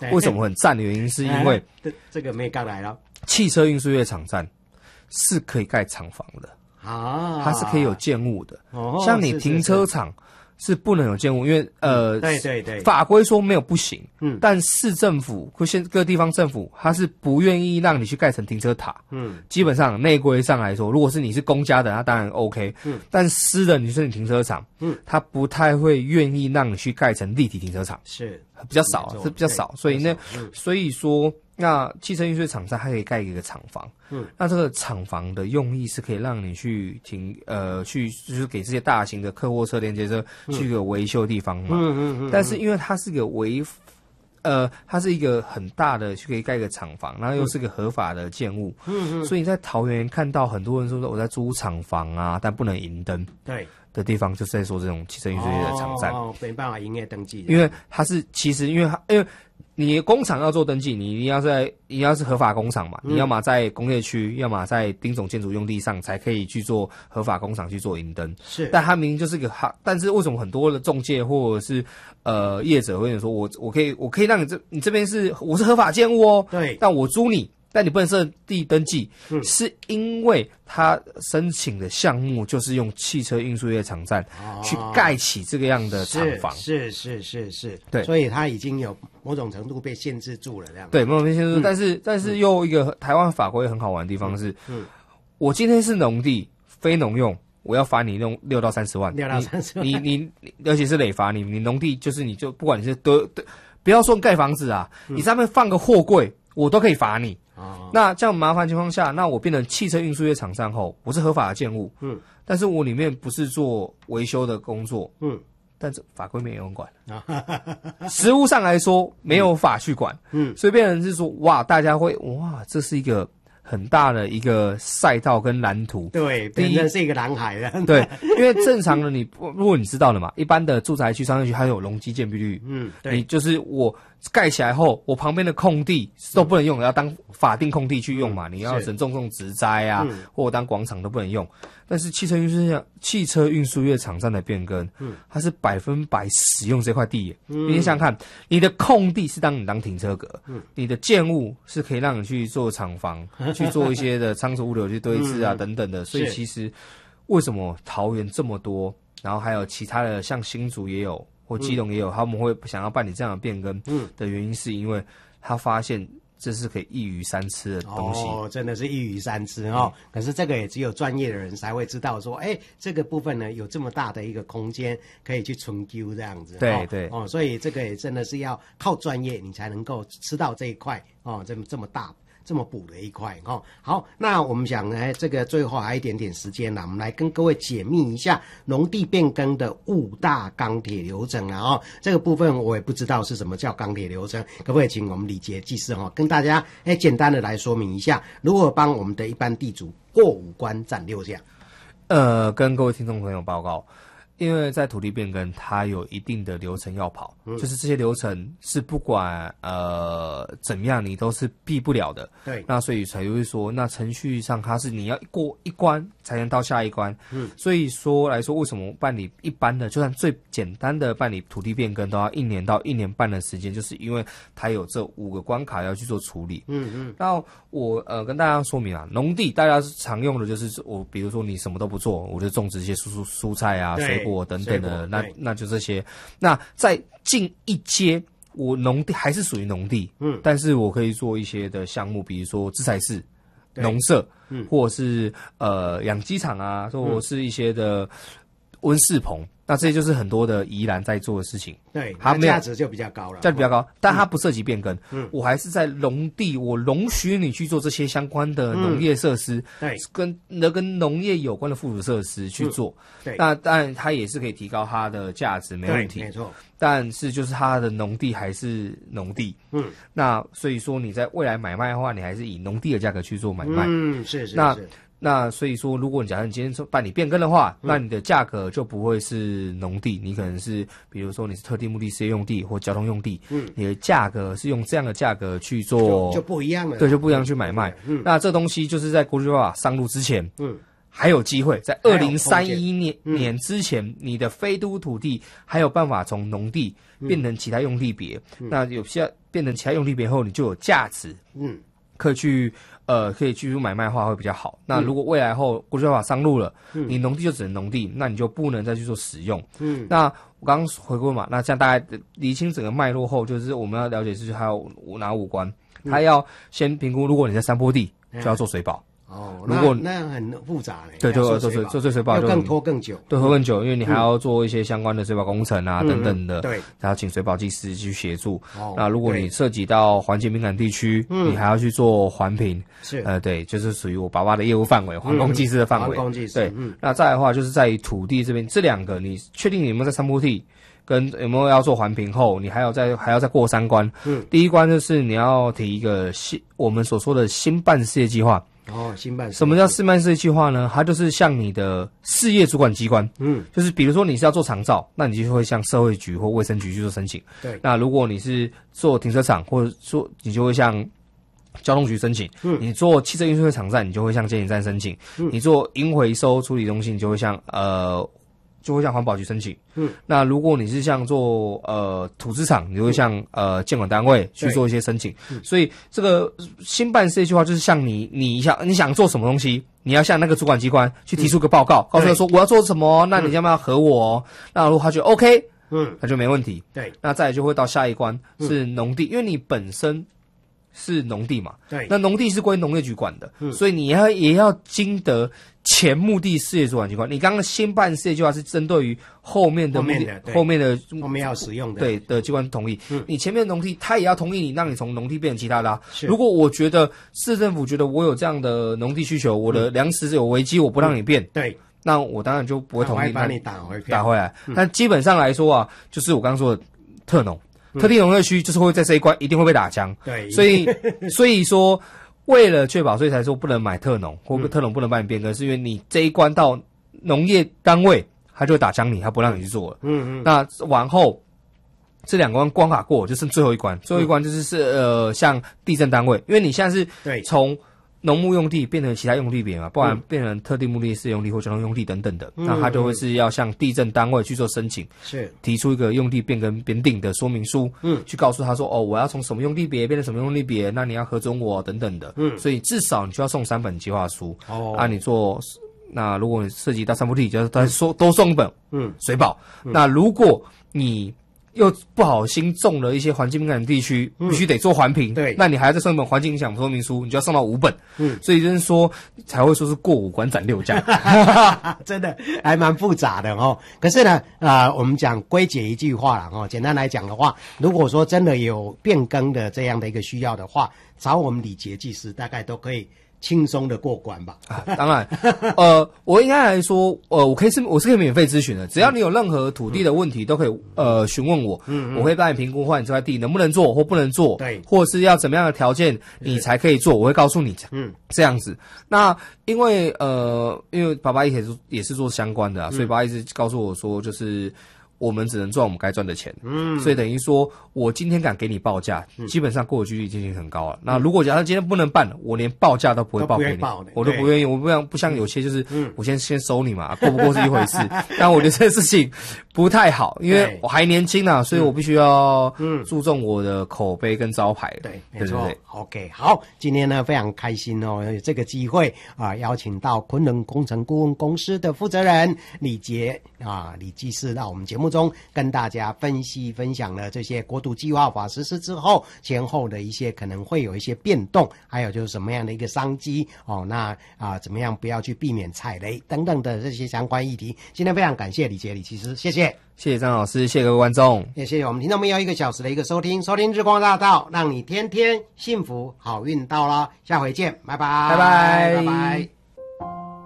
为什么很赞的原因，是因为这个没刚来了， 汽车运输业场站是可以盖厂房的啊， 它是可以有建物的。像你停车场是不能有建物，因为对， 法规说没有不行，但市政府或各地方政府它是不愿意让你去盖成停车塔，基本上内规上来说，如果是你是公家的，它当然 OK，但私的你是你停车场，它不太会愿意让你去盖成立体停车场， 是比较少，是比较少，所以所以说。那汽车运输厂站它可以盖一个厂房，那这个厂房的用意是可以让你去去就是给这些大型的客货车、连接车去一个维修的地方嘛，但是因为它是个它是一个很大的，就可以盖一个厂房，然后又是个合法的建物，所以你在桃园看到很多人说我在租厂房啊，但不能营灯，对。的地方就是在说这种汽车运输业的场站， 没办法营业登记， 因为它是其实因为你工厂要做登记，你一定要是合法工厂嘛，你要么在工业区，要么在丁总建筑用地上才可以去做合法工厂去做营灯。是，但它明明就是但是为什么很多的中介或者是业者会说我可以让你这边我是合法建物哦，对，但我租你。但你不能设地登记，是因为他申请的项目就是用汽车运输业场站去盖起这个样的厂房，是，对， 所以他已经有某种程度被限制住了，这样对，某种被限制住，但是又一个台湾法规很好玩的地方是，我今天是农地非农用，我要罚你用6到30万，6到30万，你而且是累罚你农地就是你就不管你是不要说盖房子啊，你上面放个货柜，我都可以罚你。那这样麻烦情况下，那我变成汽车运输业厂商后，我是合法的建物，但是我里面不是做维修的工作，但是法规没有人管，实务上来说没有法去管，所以变成是说哇，大家会哇，这是一个很大的一个赛道跟蓝图， 对，变成是一个蓝海了， 对，因为正常的如果你知道了嘛，一般的住宅区、商业区还有容积建蔽率，对，你就是我盖起来后，我旁边的空地都不能用，要当法定空地去用嘛，你要种植栽啊，或者当广场都不能用。但是汽车运输业场站的变更，它是100%使用这块地，你想想看，你的空地是你当停车格，你的建物是可以让你去做厂房，去做一些的仓储物流去堆置啊等等的，所以其实为什么桃园这么多，然后还有其他的像新竹也有。或基隆也有，他们会想要办理这样的变更的原因，是因为他发现这是可以一鱼三吃的东西。哦， 真的是一鱼三吃哦。可是这个也只有专业的人才会知道说，这个部分呢有这么大的一个空间可以去存究这样子。 对对哦，所以这个也真的是要靠专业，你才能够吃到这一块哦，这么大。这么补的一块好，那我们想这个最后还有一点点时间了，我们来跟各位解密一下农地变更的5大钢铁流程了这个部分我也不知道是什么叫钢铁流程，可不可以请我们李杰技师跟大家简单的来说明一下，如何帮我们的一般地主过5关斩6将？ 跟各位听众朋友报告。因为在土地变更，它有一定的流程要跑，就是这些流程是不管怎么样，你都是避不了的。对，那所以才会说，那程序上它是你要过一关才能到下一关。所以说来说，为什么办理一般的，就算最简单的办理土地变更，都要1年到1年半的时间，就是因为它有这5个关卡要去做处理。那我跟大家说明啊，农地大家常用的就是比如说你什么都不做，我就种植一些蔬菜啊、水果等等的，那就这些。那再进一阶，我农地还是属于农地，但是我可以做一些的项目，比如说制裁室、农舍，或者是养鸡场啊，或者是一些的温室棚。那这些就是很多的宜兰在做的事情，对，它价值就比较高了，价值比较高，但它不涉及变更。我还是在农地，我容许你去做这些相关的农业设施，对，跟农业有关的附属设施去做。对，那当然它也是可以提高它的价值，没问题，没错。但是就是它的农地还是农地，那所以说你在未来买卖的话，你还是以农地的价格去做买卖，是。那所以说，如果你假设你今天办理变更的话，那你的价格就不会是农地，你可能是比如说你是特定目的事业用地或交通用地，你的价格是用这样的价格去做，就不一样了，对，就不一样去买卖。那这东西就是在国际化上路之前， 还有机会在2031年之前，你的非都土地还有办法从农地变成其他用地别。那有些变成其他用地别后，你就有价值，可以去买卖的话会比较好。那如果未来后国际法上路了，你农地就只能农地，那你就不能再去做使用。那我刚刚回过嘛，那这样大概厘清整个脉络后，就是我们要了解是还有哪5关，他要先评估，如果你在山坡地，就要做水保。 如果那很复杂嘞， 对，就做水保就更拖更久， 对，拖更久，因为你还要做一些相关的水保工程啊等等的， 对， 然后请水保技师去协助。那如果你涉及到环境敏感地区，你还要去做环评， 是对，就是属于我爸爸的业务范围，环工技师的范围，对。那再来的话，就是在于土地这边，这2个你确定你有没有在山坡地？跟有没有要做环评后，你还要再过3关。第一关就是你要提一个我们所说的新办事业计划。 新办事业。 什么叫新办事业计划呢？它就是向你的事业主管机关，就是比如说你是要做长照，那你就会向社会局或卫生局去做申请。 对。 那如果你是做停车场，或者说你就会向交通局申请。你做汽车运输的场站，你就会向监理站申请。你做应回收处理中心，你就会向环保局申请。那如果你是像做土资厂，你就会向监管单位去做一些申请。所以这个新办事业计划就是像你想做什么东西，你要向那个主管机关去提出个报告，告诉他说我要做什么，那你要不要核我？那如果他觉得 OK，那就没问题。 对， 那再来就会到下一关是农地，因为你本身是农地嘛， 对， 那农地是归农业局管的，所以你也要经得前目的事业主管机关。你刚刚新办事业计划是针对于后面要使用的对的机关同意，你前面的农地他也要同意你，让你从农地变成其他的。如果我觉得市政府觉得我有这样的农地需求，我的粮食有危机，我不让你变， 对， 那我当然就不会同意， 把你打回来。 但基本上来说啊，就是我刚刚说的特农。特定农业区就是会在这一关一定会被打枪， 对， 所以说为了确保，所以才说不能买特农，或特农不能帮你变更，是因为你这一关到农业单位，他就会打枪你，他不让你去做了。那往后这2关关卡过，就剩最后一关，最后一关就是像地政单位，因为你现在是从农牧用地变成其他用地别嘛，不然变成特定目的事业用地或交通用地等等的，那他就会是要向地政单位去做申请， 是提出一个用地变更编定的说明书，去告诉他说我要从什么用地别变成什么用地别，那你要核准我等等的，所以至少你就要送3本计划书，你做。那如果你涉及到山坡地，就是多送1本，水保。那如果你又不好心中了一些环境敏感地区，必须得做环评， 对， 那你还要再送1本环境影响说明书，你就要送到5本，所以就是说才会说是过5关斩6将， 真的还蛮复杂的哦。可是呢，我们讲归结一句话啦，简单来讲的话，如果说真的有变更的这样的一个需要的话，找我们李杰技师大概都可以轻松的过关吧。 当然，我应该来说，我是可以免费咨询的，只要你有任何土地的问题，都可以询问我，我会帮你评估换你这块地能不能做或不能做， 对， 或者是要怎么样的条件你才可以做，我会告诉你，这样子。那因为爸爸也是做相关的，所以爸爸一直告诉我说，就是我们只能赚我们该赚的钱，所以等于说我今天敢给你报价，基本上过的几率已经很高了。那如果假设今天不能办，我连报价都不会报给你，我都不愿意，我不像有些就是我先收你嘛，过不过是一回事。但我觉得这事情不太好，因为我还年轻啊，所以我必须要注重我的口碑跟招牌。 对，没错。OK， 好，今天呢非常开心哦，有这个机会邀请到昆仑工程顾问公司的负责人李杰李技师到我们节目中跟大家分享了这些国土计划法实施之后前后的一些可能会有一些变动，还有就是什么样的一个商机那怎么样不要去避免踩雷等等的这些相关议题。今天非常感谢李杰李技师，谢谢张老师，谢谢各位观众， 也谢谢我们听众朋友1个小时的一个收听日光大道，让你天天幸福好运到了，下回见，拜拜。